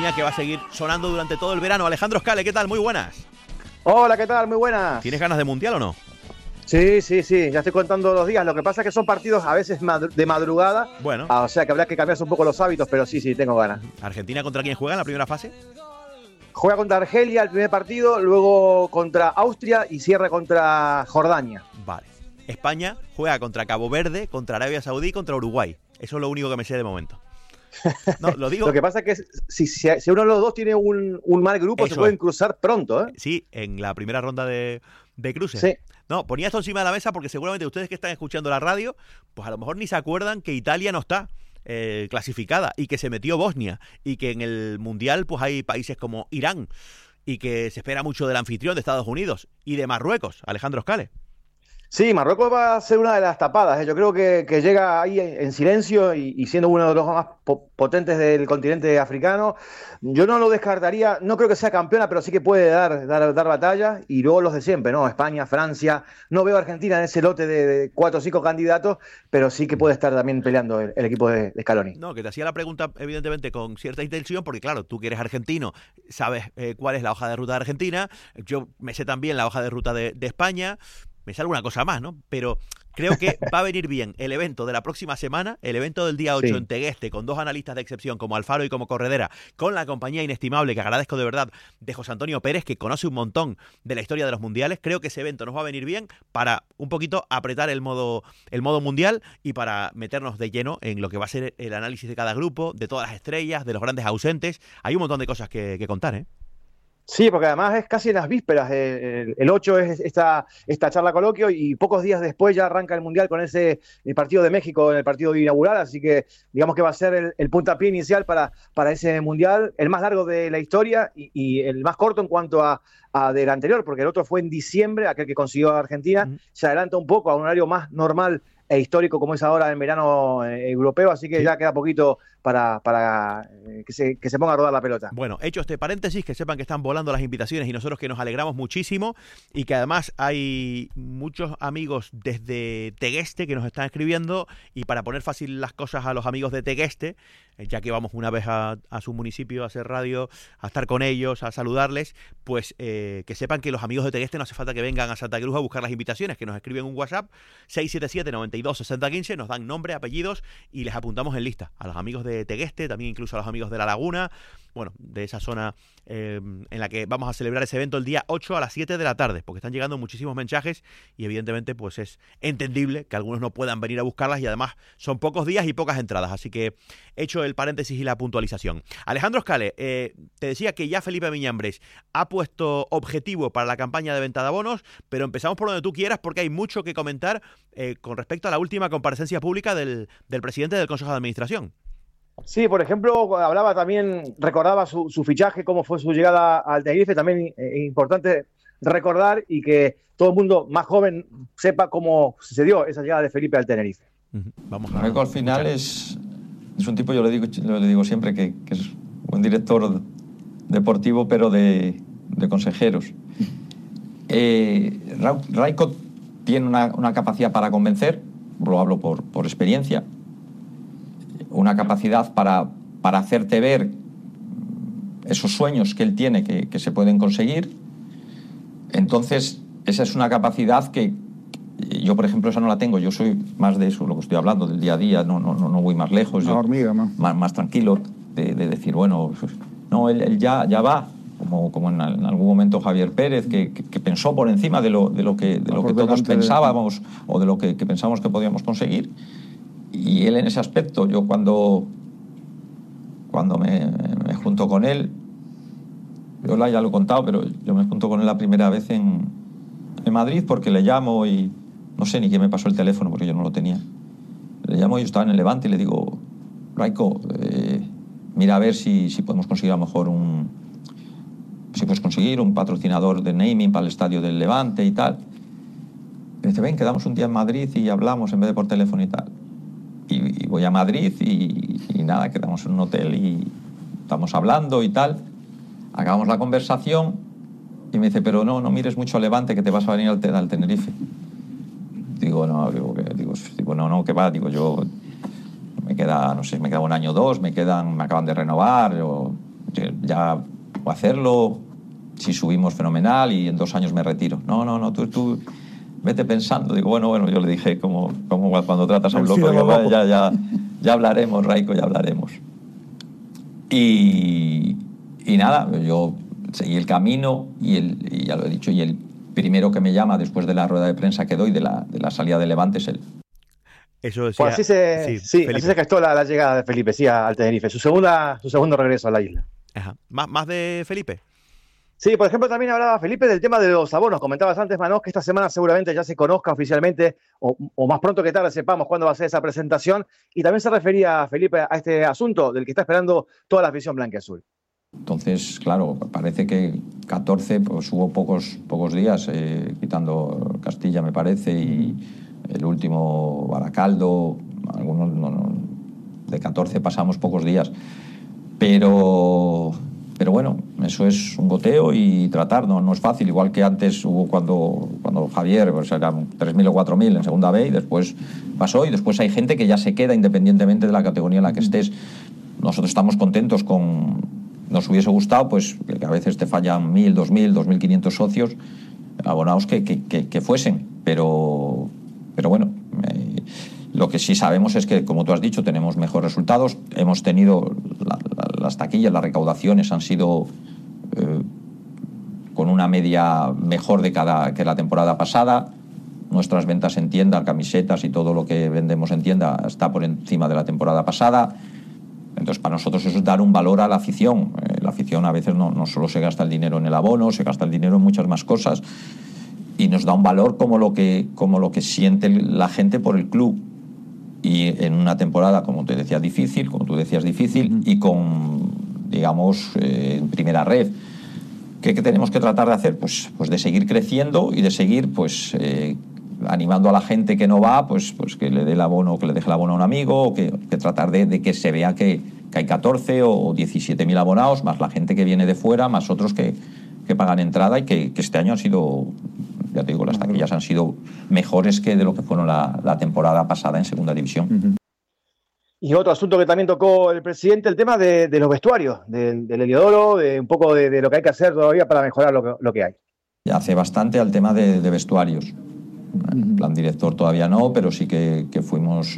sintonía que va a seguir sonando durante todo el verano. Alejandro Scale, ¿qué tal? Muy buenas. Hola, ¿qué tal? Muy buenas. ¿Tienes ganas de mundial o no? Sí, ya estoy contando los días. Lo que pasa es que son partidos a veces de madrugada. Bueno. O sea que habrá que cambiarse un poco los hábitos, pero sí, tengo ganas. ¿Argentina contra quién juega en la primera fase? Juega contra Argelia el primer partido, luego contra Austria y cierra contra Jordania. Vale. España juega contra Cabo Verde, contra Arabia Saudí y contra Uruguay. Eso es lo único que me sé de momento. No, lo digo. Lo que pasa es que si uno de los dos tiene un mal grupo, se pueden cruzar pronto, ¿eh? Sí, en la primera ronda de cruces. Sí. No, ponía esto encima de la mesa porque seguramente ustedes que están escuchando la radio, pues a lo mejor ni se acuerdan que Italia no está clasificada y que se metió Bosnia y que en el Mundial pues hay países como Irán y que se espera mucho del anfitrión de Estados Unidos y de Marruecos, Alejandro Scale. Sí, Marruecos va a ser una de las tapadas. Yo creo que llega ahí en silencio y siendo uno de los más potentes del continente africano. Yo no lo descartaría, no creo que sea campeona, pero sí que puede dar batalla. Y luego los de siempre, ¿no? España, Francia. No veo a Argentina en ese lote de 4 o 5 candidatos, pero sí que puede estar también peleando el equipo de Scaloni. No, que te hacía la pregunta, evidentemente, con cierta intención, porque claro, tú que eres argentino, sabes cuál es la hoja de ruta de Argentina. Yo me sé también la hoja de ruta de España. Me sale una cosa más, ¿no? Pero creo que va a venir bien el evento de la próxima semana, el evento del día 8 en Tegueste, con 2 analistas de excepción como Alfaro y como Corredera, con la compañía inestimable, que agradezco de verdad, de José Antonio Pérez, que conoce un montón de la historia de los mundiales. Creo que ese evento nos va a venir bien para un poquito apretar el modo mundial y para meternos de lleno en lo que va a ser el análisis de cada grupo, de todas las estrellas, de los grandes ausentes. Hay un montón de cosas que contar, ¿eh? Sí, porque además es casi en las vísperas. El 8 es esta charla coloquio y pocos días después ya arranca el Mundial con el partido de México, el partido inaugural. Así que digamos que va a ser el puntapié inicial para ese Mundial, el más largo de la historia y el más corto en cuanto a del anterior, porque el otro fue en diciembre, aquel que consiguió Argentina. Se adelanta un poco a un horario más normal e histórico como es ahora en verano europeo, así que ya queda poquito para que se ponga a rodar la pelota. Bueno, hecho este paréntesis, que sepan que están volando las invitaciones y nosotros que nos alegramos muchísimo y que además hay muchos amigos desde Tegueste que nos están escribiendo y para poner fácil las cosas a los amigos de Tegueste, ya que vamos una vez a su municipio a hacer radio, a estar con ellos, a saludarles, pues que sepan que los amigos de Tegueste no hace falta que vengan a Santa Cruz a buscar las invitaciones, que nos escriben un WhatsApp 677-92-6015, nos dan nombre, apellidos y les apuntamos en lista a los amigos de Tegueste, también incluso a los amigos de La Laguna, bueno, de esa zona en la que vamos a celebrar ese evento el día 8 a las 7 de la tarde, porque están llegando muchísimos mensajes y evidentemente pues es entendible que algunos no puedan venir a buscarlas y además son pocos días y pocas entradas, así que hecho el paréntesis y la puntualización. Alejandro Scale, te decía que ya Felipe Miñambres ha puesto objetivo para la campaña de venta de abonos, pero empezamos por donde tú quieras porque hay mucho que comentar con respecto a la última comparecencia pública del presidente del Consejo de Administración. Sí, por ejemplo, hablaba también, recordaba su fichaje, cómo fue su llegada al Tenerife, también es importante recordar y que todo el mundo más joven sepa cómo sucedió esa llegada de Felipe al Tenerife. Vamos a ver. Al final es un tipo, yo le digo siempre que es un director deportivo, pero de consejeros. Raiko tiene una capacidad para convencer, lo hablo por experiencia, una capacidad para hacerte ver esos sueños que él tiene que se pueden conseguir. Entonces, esa es una capacidad que yo, por ejemplo, esa no la tengo. Yo soy más de eso, lo que estoy hablando, del día a día, no voy más lejos. Una hormiga, ¿no? Más tranquilo, de decir, bueno, no, él ya va, como en algún momento Javier Pérez, que pensó por encima de lo que todos pensábamos o de lo que pensamos que podíamos conseguir. Y él en ese aspecto, yo cuando me junto con él, yo ya lo he contado, pero yo me junto con él la primera vez en Madrid porque le llamo y no sé ni quién me pasó el teléfono porque yo no lo tenía. Le llamo y yo estaba en el Levante y le digo, Raiko, mira a ver si podemos conseguir a lo mejor si puedes conseguir un patrocinador de naming para el estadio del Levante y tal. Y dice, ven, quedamos un día en Madrid y hablamos en vez de por teléfono y tal. Y voy a Madrid y nada, quedamos en un hotel y estamos hablando y tal. Acabamos la conversación y me dice, pero no mires mucho al Levante que te vas a venir al Tenerife. Digo, no, que va, digo, yo me queda un año o dos, me acaban de renovar, yo ya voy a hacerlo, si subimos fenomenal y en 2 años me retiro. No, tú vete pensando. Digo, bueno, yo le dije, como cuando tratas a un loco, digo, bueno, ya hablaremos, Raiko, ya hablaremos. Y nada, yo seguí el camino y ya lo he dicho, y el primero que me llama después de la rueda de prensa que doy de la salida de Levante es él. Eso decía, pues así se gestó la llegada de Felipe, sí, al Tenerife, su segundo regreso a la isla. Ajá. ¿Más de Felipe? Sí, por ejemplo, también hablaba Felipe del tema de los abonos. Comentabas antes, Manós, que esta semana seguramente ya se conozca oficialmente, o más pronto que tarde sepamos cuándo va a ser esa presentación. Y también se refería, Felipe, a este asunto del que está esperando toda la afición blanquiazul. Entonces, claro, parece que 14, pues hubo pocos días, quitando Castilla, me parece, y el último Baracaldo, algunos de 14 pasamos pocos días. Pero bueno, eso es un goteo y tratar, no es fácil. Igual que antes hubo cuando Javier, pues eran 3.000 o 4.000 en segunda B y después pasó, y después hay gente que ya se queda independientemente de la categoría en la que estés. Nosotros estamos contentos nos hubiese gustado pues que a veces te fallan 1.000, 2.000, 2.500 socios abonados que fuesen, pero bueno, lo que sí sabemos es que, como tú has dicho, tenemos mejores resultados. Hemos tenido las taquillas, las recaudaciones han sido con una media mejor que la temporada pasada. Nuestras ventas en tienda, camisetas y todo lo que vendemos en tienda está por encima de la temporada pasada. Entonces, para nosotros eso es dar un valor a la afición. La afición a veces no solo se gasta el dinero en el abono, se gasta el dinero en muchas más cosas, y nos da un valor como lo que siente la gente por el club. Y en una temporada, como te decía, difícil, como tú decías, difícil, y con, digamos, en primera red, ¿qué tenemos que tratar de hacer? Pues de seguir creciendo y de seguir pues animando a la gente que no va, pues que le dé el abono, que le deje el abono a un amigo, o que tratar de que se vea que hay 14 o 17.000 abonados, más la gente que viene de fuera, más otros que pagan entrada, y que este año han sido, ya te digo, las taquillas han sido mejores que de lo que fueron la temporada pasada en segunda división. Y otro asunto que también tocó el presidente, el tema de los vestuarios, del Heliodoro, de un poco de lo que hay que hacer todavía para mejorar lo que hay. Ya hace bastante al tema de vestuarios. El plan director todavía no, pero sí que fuimos,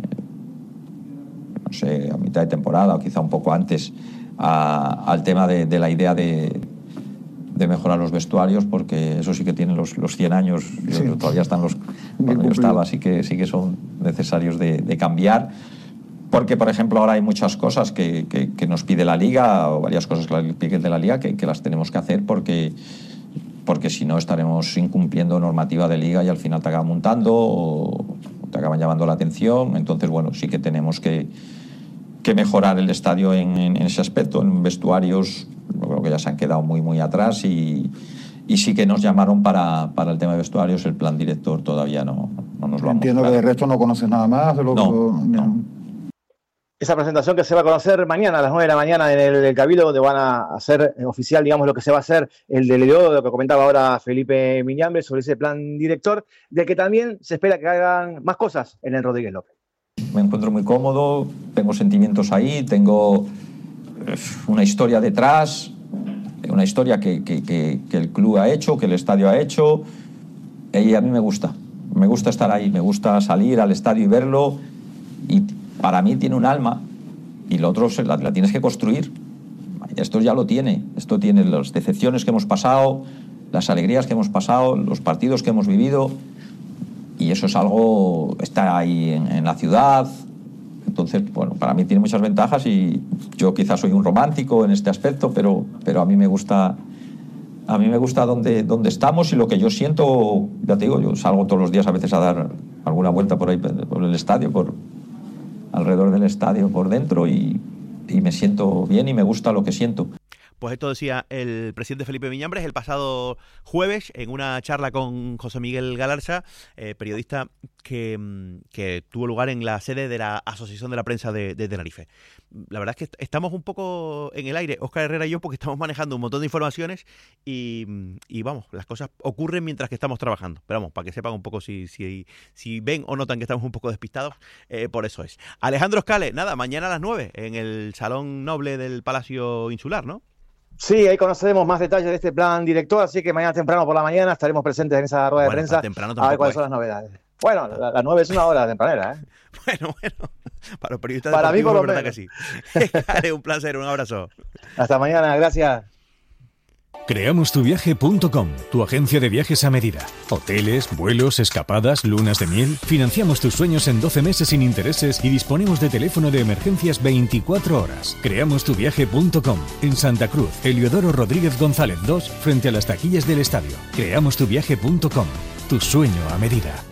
no sé, a mitad de temporada o quizá un poco antes, al tema de la idea de mejorar los vestuarios, porque eso sí que tienen los 100 años, sí. Todavía están cuando yo estaba, sí que son necesarios de cambiar, porque por ejemplo ahora hay muchas cosas que nos pide la Liga, o varias cosas que pide de la Liga que las tenemos que hacer, porque si no estaremos incumpliendo normativa de Liga y al final te acaban montando o te acaban llamando la atención. Entonces, bueno, sí que tenemos que mejorar el estadio en ese aspecto. En vestuarios creo que ya se han quedado muy atrás, y sí que nos llamaron para el tema de vestuarios. El plan director todavía no nos lo han Entiendo que de resto no conoces nada más de lo no. Esa presentación que se va a conocer mañana a las 9 de la mañana en el Cabildo, donde van a hacer oficial, digamos, lo que se va a hacer, el del Heliodoro, lo que comentaba ahora Felipe Miñambe sobre ese plan director, de que también se espera que hagan más cosas en el Rodríguez López. Me encuentro muy cómodo, tengo sentimientos ahí, tengo una historia detrás, una historia que el club ha hecho, que el estadio ha hecho, y a mí me gusta estar ahí, me gusta salir al estadio y verlo, y para mí tiene un alma, y lo otro la tienes que construir. Esto ya lo tiene, esto tiene las decepciones que hemos pasado, las alegrías que hemos pasado, los partidos que hemos vivido, y eso es algo, está ahí en la ciudad. Entonces, bueno, para mí tiene muchas ventajas, y yo quizás soy un romántico en este aspecto, pero a mí me gusta donde estamos y lo que yo siento. Ya te digo, yo salgo todos los días a veces a dar alguna vuelta por ahí, por el estadio, alrededor del estadio, por dentro, y me siento bien y me gusta lo que siento. Pues esto decía el presidente Felipe Miñambres el pasado jueves en una charla con José Miguel Galarza, periodista que tuvo lugar en la sede de la Asociación de la Prensa de Tenerife. La verdad es que estamos un poco en el aire, Óscar Herrera y yo, porque estamos manejando un montón de informaciones y vamos, las cosas ocurren mientras que estamos trabajando. Pero vamos, para que sepan un poco si ven o notan que estamos un poco despistados, por eso es. Alejandro Scale, nada, mañana a las 9 en el Salón Noble del Palacio Insular, ¿no? Sí, ahí conoceremos más detalles de este plan director, así que mañana temprano por la mañana estaremos presentes en esa rueda de prensa a ver cuáles son las novedades. Bueno, las 9 es una hora tempranera, ¿eh? Bueno, para los periodistas para mí por lo verdad que sí. Dale, un placer, un abrazo. Hasta mañana, gracias. Creamostuviaje.com, tu agencia de viajes a medida. Hoteles, vuelos, escapadas, lunas de miel. Financiamos tus sueños en 12 meses sin intereses y disponemos de teléfono de emergencias 24 horas. Creamostuviaje.com, en Santa Cruz, Heliodoro Rodríguez González 2, frente a las taquillas del estadio. Creamostuviaje.com, tu sueño a medida.